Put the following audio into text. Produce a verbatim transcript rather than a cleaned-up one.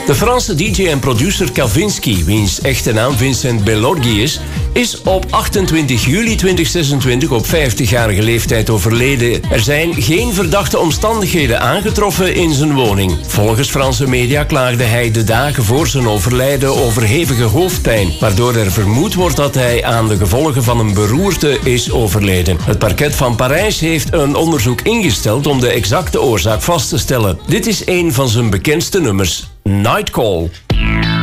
De Franse D J en producer Kavinsky, wiens echte naam Vincent Belorghi is, is op achtentwintig juli tweeduizend zesentwintig op vijftigjarige leeftijd overleden. Er zijn geen verdachte omstandigheden aangetroffen in zijn woning. Volgens Franse media klaagde hij de dagen voor zijn overlijden over hevige hoofdpijn, waardoor er vermoed wordt dat hij aan de gevolgen van een beroerte is overleden. Het parket van Parijs heeft een onderzoek ingesteld om de exacte oorzaak vast te stellen. Dit is een van zijn bekendste nummers, Night Call.